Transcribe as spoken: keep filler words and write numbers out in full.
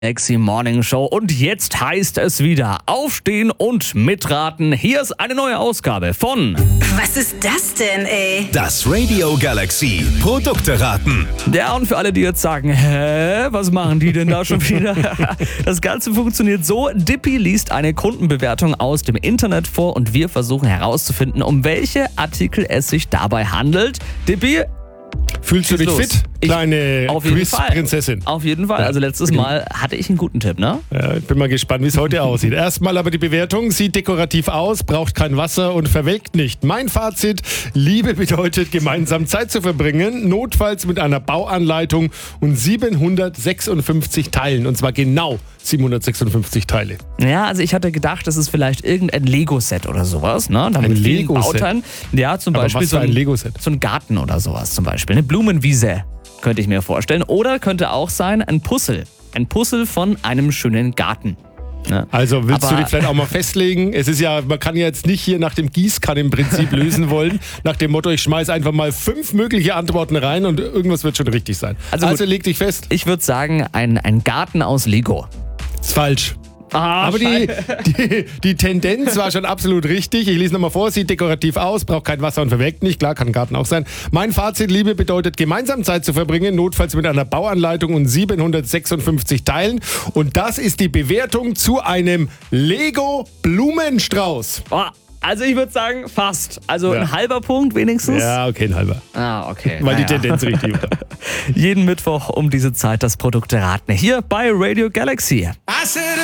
Galaxy Morning Show und jetzt heißt es wieder aufstehen und mitraten. Hier ist eine neue Ausgabe von Was ist das denn, ey? Das Radio Galaxy Produkte raten. Ja, und für alle, die jetzt sagen, hä, was machen die denn da schon wieder? Das Ganze funktioniert so, Dippy liest eine Kundenbewertung aus dem Internet vor und wir versuchen herauszufinden, um welche Artikel es sich dabei handelt. Dippy, fühlst du dich los. fit, kleine auf jeden Fall. Quiz-Prinzessin? Auf jeden Fall. Ja. Also letztes Mal hatte ich einen guten Tipp, ne? Ja, ich bin mal gespannt, wie es heute aussieht. Erstmal aber die Bewertung. Sieht dekorativ aus, braucht kein Wasser und verwelkt nicht. Mein Fazit: Liebe bedeutet, gemeinsam Zeit zu verbringen, notfalls mit einer Bauanleitung und siebenhundertsechsundfünfzig Teilen. Und zwar genau siebenhundertsechsundfünfzig Teile. Ja, also ich hatte gedacht, das ist vielleicht irgendein Lego-Set oder sowas, ne? Da Ein mit vielen Lego-Set? Bauteilen. Ja, zum Aber Beispiel was so für ein Lego-Set? so ein Garten oder sowas zum Beispiel. Eine Blumenwiese könnte ich mir vorstellen. Oder könnte auch sein ein Puzzle. Ein Puzzle von einem schönen Garten. Ne? Also willst Aber du dich vielleicht auch mal festlegen? Es ist ja, man kann ja jetzt nicht hier nach dem Gießkannenprinzip lösen wollen. Nach dem Motto, ich schmeiß einfach mal fünf mögliche Antworten rein und irgendwas wird schon richtig sein. Also Also, gut. leg dich fest. Ich würde sagen, ein, ein Garten aus Lego. Ist falsch. Ah, Aber die, die, die Tendenz war schon absolut richtig. Ich lese nochmal vor, sieht dekorativ aus, braucht kein Wasser und verwelkt nicht. Klar, kann ein Garten auch sein. Mein Fazit: Liebe bedeutet, gemeinsam Zeit zu verbringen, notfalls mit einer Bauanleitung und siebenhundertsechsundfünfzig Teilen. Und das ist die Bewertung zu einem Lego-Blumenstrauß. Oh, also ich würde sagen, fast. Also Ja. ein halber Punkt wenigstens. Ja, okay, ein halber. Ah, okay. Weil die Naja. Tendenz richtig war. Jeden Mittwoch um diese Zeit das Produkte raten. Hier bei Radio Galaxy.